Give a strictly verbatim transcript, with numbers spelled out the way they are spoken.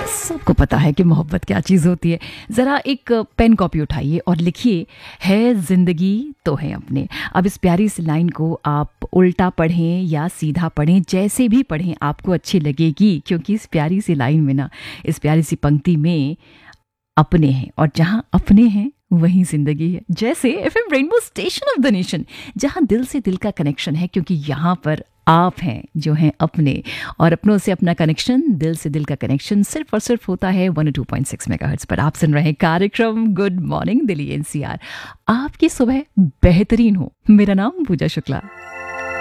सबको पता है कि मोहब्बत क्या चीज़ होती है। ज़रा एक पेन कॉपी उठाइए और लिखिए, है ज़िंदगी तो है अपने। अब इस प्यारी सी लाइन को आप उल्टा पढ़ें या सीधा पढ़ें, जैसे भी पढ़ें आपको अच्छी लगेगी, क्योंकि इस प्यारी सी लाइन में ना, इस प्यारी सी पंक्ति में अपने हैं, और जहाँ अपने हैं वहीं जिंदगी है। जैसे FM rainbow station of the nation, जहाँ दिल से दिल का कनेक्शन है, क्योंकि यहाँ पर आप हैं जो हैं अपने, और अपनों से अपना कनेक्शन, दिल से दिल का कनेक्शन सिर्फ और सिर्फ होता है one O two point six megahertz पर। आप सुन रहे हैं कार्यक्रम गुड मॉर्निंग दिल्ली एनसीआर। आपकी सुबह बेहतरीन हो। मेरा नाम पूजा शुक्ला।